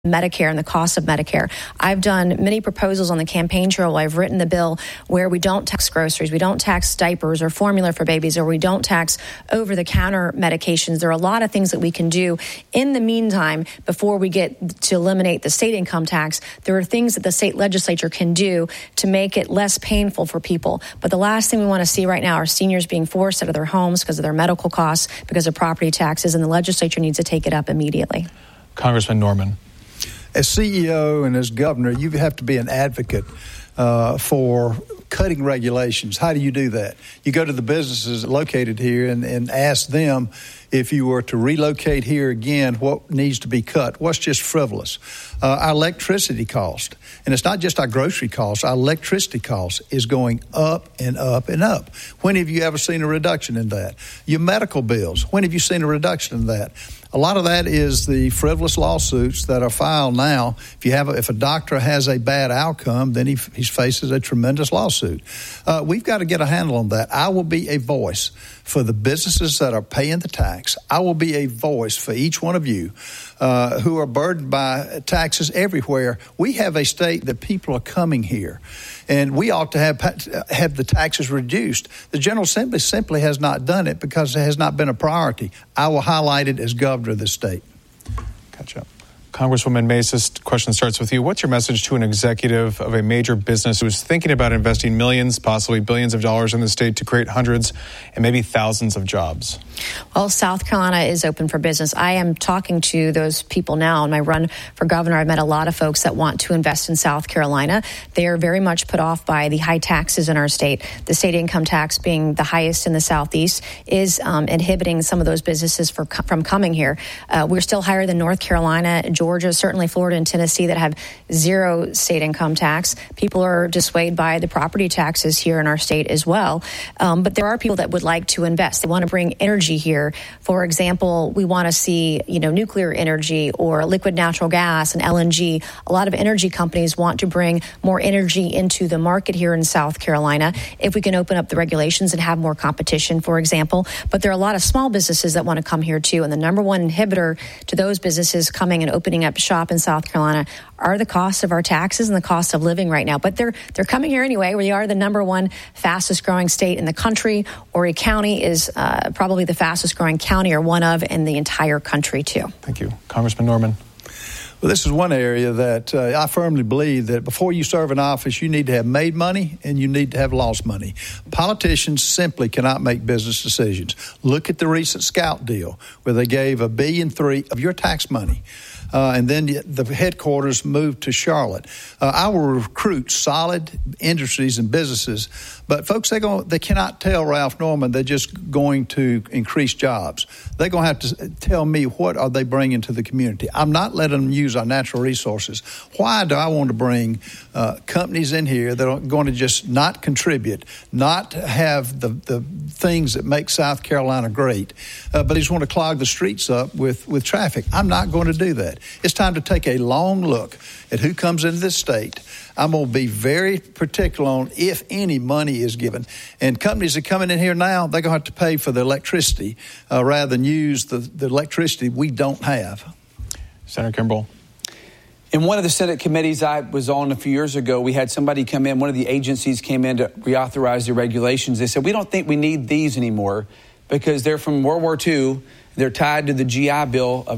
Medicare and the cost of Medicare. I've done many proposals on the campaign trail. I've written the bill where we don't tax groceries, we don't tax diapers or formula for babies, or we don't tax over-the-counter medications. There are a lot of things that we can do. In the meantime, before we get to eliminate the state income tax, there are things that the state legislature can do to make it less painful for people. But the last thing we want to see right now are seniors being forced out of their homes because of their medical costs, because of property taxes, and the legislature needs to take it up immediately. Congressman Norman. As CEO and as governor, you have to be an advocate for cutting regulations. How do you do that? You go to the businesses located here and ask them, if you were to relocate here again, what needs to be cut? What's just frivolous? Our electricity cost, and it's not just our grocery costs, our electricity cost is going up and up and up. When have you ever seen a reduction in that? Your medical bills, when have you seen a reduction in that? A lot of that is the frivolous lawsuits that are filed now. If a doctor has a bad outcome, then he faces a tremendous lawsuit. We've got to get a handle on that. I will be a voice for the businesses that are paying the tax. I will be a voice for each one of you who are burdened by taxes everywhere. We have a state that people are coming here, and we ought to have the taxes reduced. The General Assembly simply has not done it because it has not been a priority. I will highlight it as governor of this state. Gotcha. Congresswoman Macy's question starts with you. What's your message to an executive of a major business who's thinking about investing millions, possibly billions of dollars in the state to create hundreds and maybe thousands of jobs? Well, South Carolina is open for business. I am talking to those people now. In my run for governor, I've met a lot of folks that want to invest in South Carolina. They are very much put off by the high taxes in our state. The state income tax being the highest in the Southeast is inhibiting some of those businesses from coming here. We're still higher than North Carolina, Georgia, certainly Florida and Tennessee that have zero state income tax. People are dissuaded by the property taxes here in our state as well. But there are people that would like to invest. They want to bring energy here. For example, we want to see, nuclear energy or liquid natural gas and LNG. A lot of energy companies want to bring more energy into the market here in South Carolina if we can open up the regulations and have more competition, for example. But there are a lot of small businesses that want to come here too. And the number one inhibitor to those businesses coming and opening up shop in South Carolina are the cost of our taxes and the cost of living right now. But they're coming here anyway. We are the number one fastest growing state in the country. Horry County is probably the fastest growing county, or one of, in the entire country too. Thank you. Congressman Norman. Well, this is one area that I firmly believe that before you serve in office, you need to have made money and you need to have lost money. Politicians simply cannot make business decisions. Look at the recent Scout deal where they gave $1.3 billion of your tax money. And then the headquarters moved to Charlotte. I will recruit solid industries and businesses, but folks, they cannot tell Ralph Norman they're just going to increase jobs. They're going to have to tell me what are they bringing to the community. I'm not letting them use our natural resources. Why do I want to bring companies in here that are going to just not contribute, not have the things that make South Carolina great, but they just want to clog the streets up with traffic? I'm not going to do that. It's time to take a long look at who comes into this state. I'm going to be very particular on if any money is given. And companies that are coming in here now, they're going to have to pay for the electricity rather than use the electricity we don't have. Senator Kimball. In one of the Senate committees I was on a few years ago, we had somebody come in, one of the agencies came in to reauthorize the regulations. They said, we don't think we need these anymore because they're from World War II. They're tied to the GI Bill of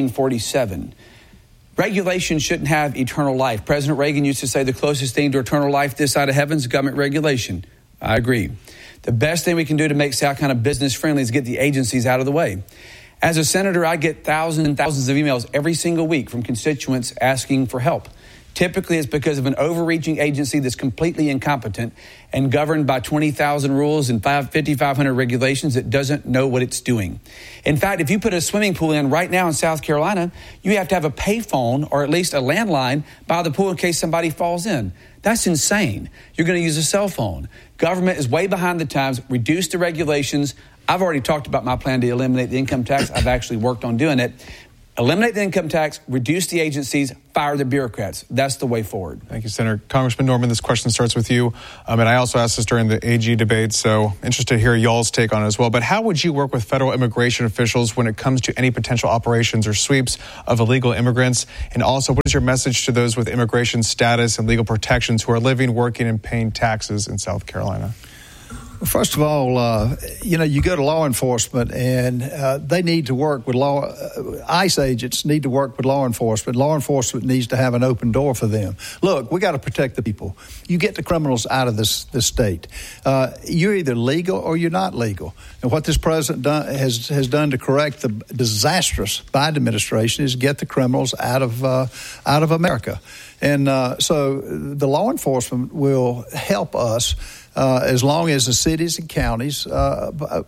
1947. Regulation shouldn't have eternal life. President Reagan used to say the closest thing to eternal life this side of heaven is government regulation. I agree. The best thing we can do to make South Carolina business friendly is get the agencies out of the way. As a senator, I get thousands and thousands of emails every single week from constituents asking for help. Typically, it's because of an overreaching agency that's completely incompetent and governed by 20,000 rules and 5,500 regulations that doesn't know what it's doing. In fact, if you put a swimming pool in right now in South Carolina, you have to have a payphone or at least a landline by the pool in case somebody falls in. That's insane. You're going to use a cell phone. Government is way behind the times. Reduce the regulations. I've already talked about my plan to eliminate the income tax. I've actually worked on doing it. Eliminate the income tax, reduce the agencies, fire the bureaucrats. That's the way forward. Thank you, Senator. Congressman Norman, this question starts with you. And I also asked this during the AG debate, so interested to hear y'all's take on it as well. But how would you work with federal immigration officials when it comes to any potential operations or sweeps of illegal immigrants? And also, what is your message to those with immigration status and legal protections who are living, working, and paying taxes in South Carolina? First of all, you go to law enforcement and they need to work with ICE agents need to work with law enforcement. Law enforcement needs to have an open door for them. Look, we got to protect the people. You get the criminals out of this state. You're either legal or you're not legal. And what this president has done to correct the disastrous Biden administration is get the criminals out of America. And so the law enforcement will help us as long as the cities and counties go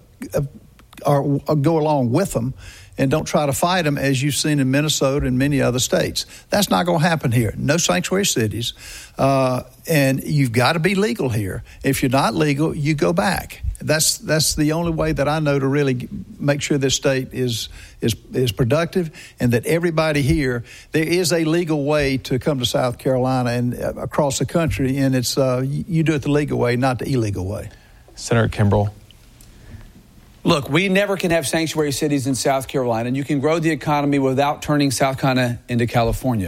along with them and don't try to fight them, as you've seen in Minnesota and many other states. That's not going to happen here. No sanctuary cities. And you've got to be legal here. If you're not legal, you go back. That's the only way that I know to really make sure this state is productive, and that everybody here, there is a legal way to come to South Carolina and across the country, and it's you do it the legal way, not the illegal way. Senator Kimbrell. Look, we never can have sanctuary cities in South Carolina, and you can grow the economy without turning South Carolina into California.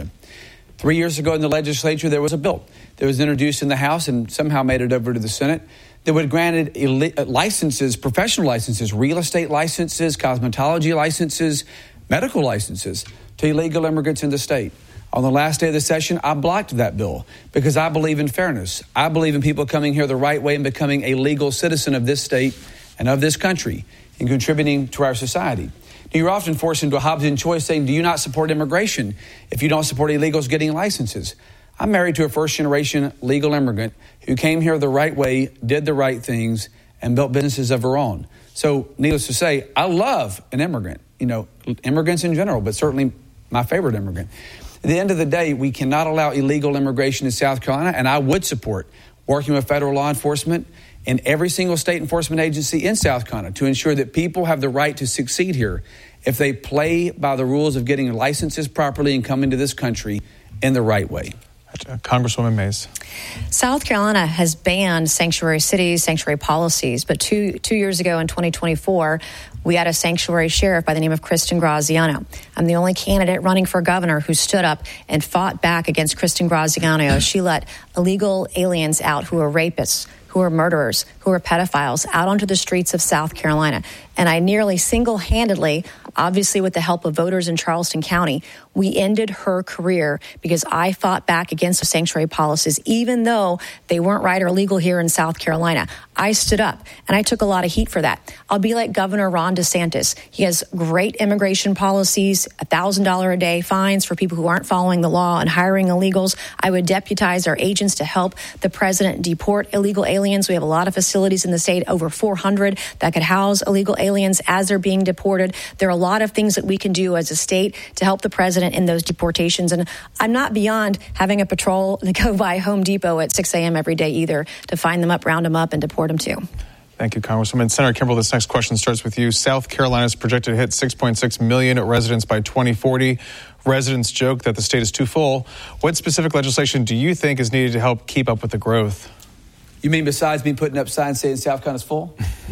3 years ago in the legislature, there was a bill that was introduced in the House and somehow made it over to the Senate that would granted licenses, professional licenses, real estate licenses, cosmetology licenses, medical licenses to illegal immigrants in the state. On the last day of the session, I blocked that bill because I believe in fairness. I believe in people coming here the right way and becoming a legal citizen of this state and of this country and contributing to our society. You're often forced into a Hobbesian choice saying, do you not support immigration if you don't support illegals getting licenses? I'm married to a first-generation legal immigrant who came here the right way, did the right things, and built businesses of her own. So, needless to say, I love an immigrant, immigrants in general, but certainly my favorite immigrant. At the end of the day, we cannot allow illegal immigration in South Carolina, and I would support working with federal law enforcement and every single state enforcement agency in South Carolina to ensure that people have the right to succeed here if they play by the rules of getting licenses properly and coming to this country in the right way. Congresswoman Mays. South Carolina has banned sanctuary cities, sanctuary policies, but two years ago in 2024, we had a sanctuary sheriff by the name of Kristen Graziano. I'm the only candidate running for governor who stood up and fought back against Kristen Graziano. She let illegal aliens out who are rapists, who are murderers, who are pedophiles out onto the streets of South Carolina. And I nearly single-handedly, obviously with the help of voters in Charleston County, we ended her career because I fought back against the sanctuary policies, even though they weren't right or legal here in South Carolina. I stood up, and I took a lot of heat for that. I'll be like Governor Ron DeSantis. He has great immigration policies, $1,000 a day fines for people who aren't following the law and hiring illegals. I would deputize our agents to help the president deport illegal aliens. We have a lot of facilities in the state, over 400, that could house illegal aliens as they're being deported. There are a lot of things that we can do as a state to help the president in those deportations. And I'm not beyond having a patrol to go by Home Depot at 6 a.m. every day either to find them up, round them up, and deport them too. Thank you, Congresswoman. Senator Kimbrell, this next question starts with you. South Carolina is projected to hit 6.6 million residents by 2040. Residents joke that the state is too full. What specific legislation do you think is needed to help keep up with the growth? You mean besides me putting up signs saying South Carolina's full?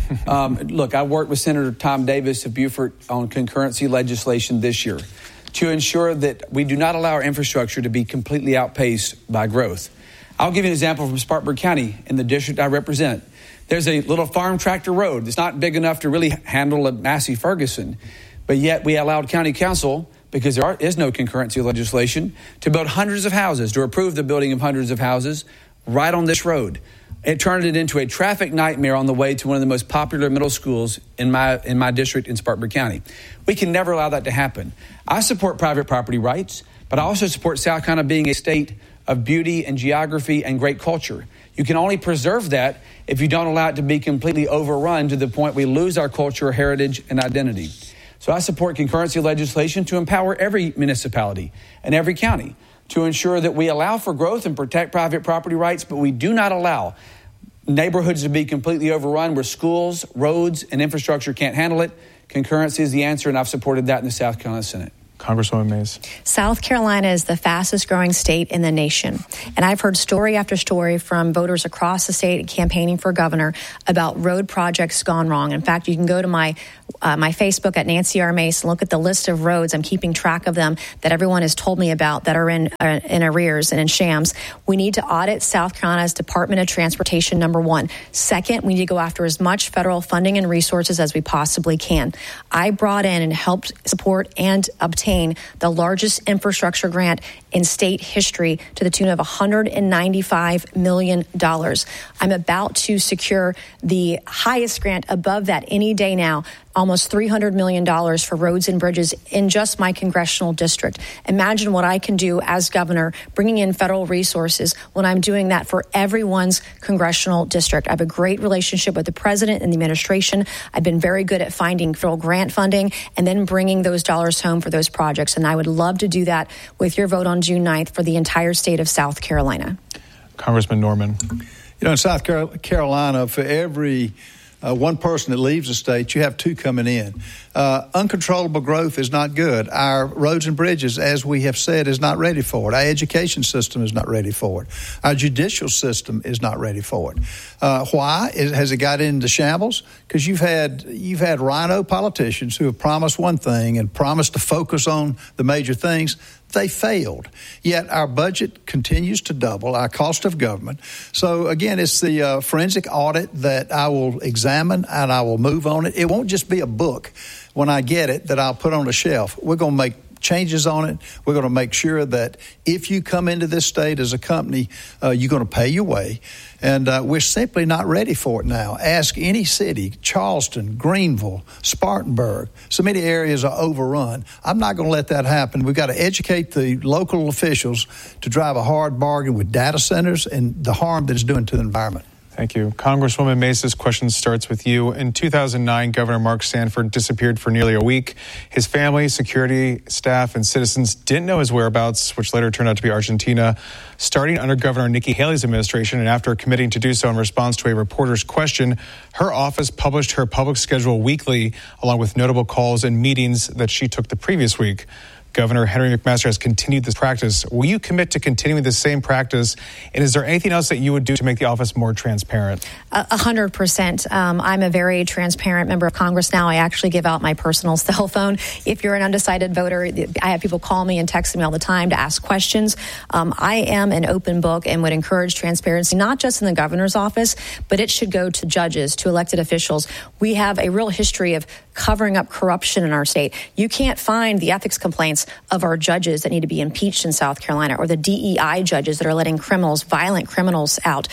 Look, I worked with Senator Tom Davis of Beaufort on concurrency legislation this year to ensure that we do not allow our infrastructure to be completely outpaced by growth. I'll give you an example from Spartanburg County in the district I represent. There's a little farm tractor road. It's not big enough to really handle a Massey Ferguson, but yet we allowed county council, because there is no concurrency legislation, to build hundreds of houses, to approve the building of hundreds of houses right on this road. It turned it into a traffic nightmare on the way to one of the most popular middle schools in my district in Spartanburg County. We can never allow that to happen. I support private property rights, but I also support South Carolina being a state of beauty and geography and great culture. You can only preserve that if you don't allow it to be completely overrun to the point we lose our culture, heritage, and identity. So I support concurrency legislation to empower every municipality and every county to ensure that we allow for growth and protect private property rights, but we do not allow neighborhoods to be completely overrun where schools, roads, and infrastructure can't handle it. Concurrency is the answer, and I've supported that in the South Carolina Senate. Congresswoman Mays. South Carolina is the fastest growing state in the nation. And I've heard story after story from voters across the state campaigning for governor about road projects gone wrong. In fact, you can go to my Facebook at Nancy R. Mace and look at the list of roads. I'm keeping track of them that everyone has told me about that are in arrears and in shams. We need to audit South Carolina's Department of Transportation, number one. Second, we need to go after as much federal funding and resources as we possibly can. I brought in and helped support and obtain the largest infrastructure grant in state history to the tune of $195 million. I'm about to secure the highest grant above that any day now, almost $300 million for roads and bridges in just my congressional district. Imagine what I can do as governor, bringing in federal resources when I'm doing that for everyone's congressional district. I have a great relationship with the president and the administration. I've been very good at finding federal grant funding and then bringing those dollars home for those projects. And I would love to do that with your vote on June 9th for the entire state of South Carolina. Congressman Norman. In South Carolina, for every one person that leaves the state, you have two coming in. Uncontrollable growth is not good. Our roads and bridges, as we have said, is not ready for it. Our education system is not ready for it. Our judicial system is not ready for it. Why? Has it got into shambles? Because you've had rhino politicians who have promised one thing and promised to focus on the major things. They failed. Yet our budget continues to double, our cost of government. So, again, it's the forensic audit that I will examine and I will move on it. It won't just be a book when I get it that I'll put on a shelf. We're going to make changes on it. We're going to make sure that if you come into this state as a company, you're going to pay your way. And we're simply not ready for it now. Ask any city, Charleston, Greenville, Spartanburg. So many areas are overrun. I'm not going to let that happen. We've got to educate the local officials to drive a hard bargain with data centers and the harm that it's doing to the environment. Thank you. Congresswoman Mace, this question starts with you. In 2009, Governor Mark Sanford disappeared for nearly a week. His family, security staff, and citizens didn't know his whereabouts, which later turned out to be Argentina. Starting under Governor Nikki Haley's administration, and after committing to do so in response to a reporter's question, her office published her public schedule weekly, along with notable calls and meetings that she took the previous week. Governor Henry McMaster has continued this practice. Will you commit to continuing the same practice? And is there anything else that you would do to make the office more transparent? 100%. I'm a very transparent member of Congress now. I actually give out my personal cell phone. If you're an undecided voter, I have people call me and text me all the time to ask questions. I am an open book and would encourage transparency, not just in the governor's office, but it should go to judges, to elected officials. We have a real history of covering up corruption in our state. You can't find the ethics complaints of our judges that need to be impeached in South Carolina, or the DEI judges that are letting violent criminals out.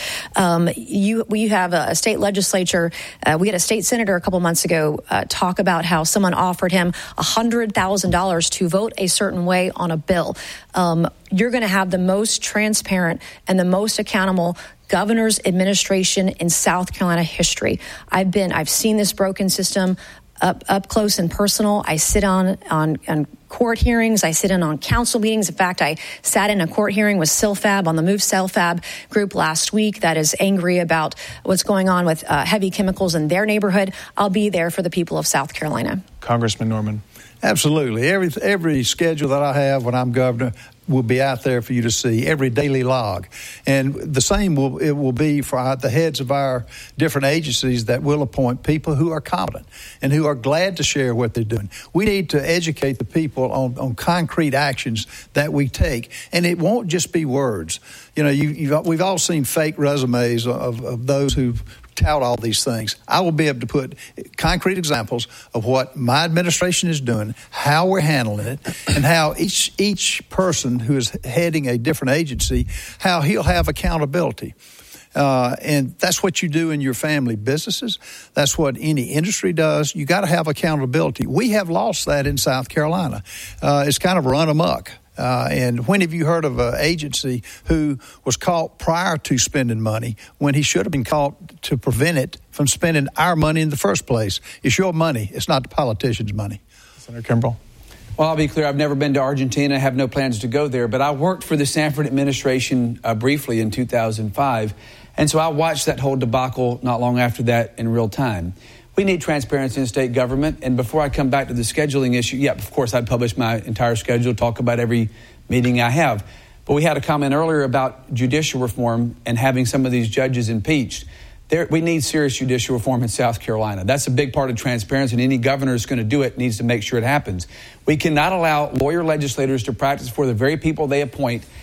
We have a state legislature. We had a state senator a couple months ago talk about how someone offered him $100,000 to vote a certain way on a bill. You're going to have the most transparent and the most accountable governor's administration in South Carolina history. I've seen this broken system up close and personal. I sit on court hearings. I sit in on council meetings. In fact, I sat in a court hearing with CILFAB on the Move CILFAB group last week that is angry about what's going on with heavy chemicals in their neighborhood. I'll be there for the people of South Carolina. Congressman Norman. Absolutely. Every schedule that I have when I'm governor will be out there for you to see, every daily log. And the same will be for the heads of our different agencies that will appoint people who are competent and who are glad to share what they're doing. We need to educate the people on concrete actions that we take. And it won't just be words. We've all seen fake resumes of those who've tout all these things. I will be able to put concrete examples of what my administration is doing, how we're handling it, and how each person who is heading a different agency, how he'll have accountability. And that's what you do in your family businesses. That's what any industry does. You got to have accountability. We have lost that in South Carolina. It's kind of run amok. And when have you heard of an agency who was caught prior to spending money when he should have been caught to prevent it from spending our money in the first place? It's your money. It's not the politicians' money. Senator Kimbrell. Well, I'll be clear. I've never been to Argentina. I have no plans to go there. But I worked for the Sanford administration briefly in 2005. And so I watched that whole debacle not long after that in real time. We need transparency in state government. And before I come back to the scheduling issue, yeah, of course, I'd publish my entire schedule, talk about every meeting I have. But we had a comment earlier about judicial reform and having some of these judges impeached. We need serious judicial reform in South Carolina. That's a big part of transparency, and any governor who's going to do it needs to make sure it happens. We cannot allow lawyer legislators to practice for the very people they appoint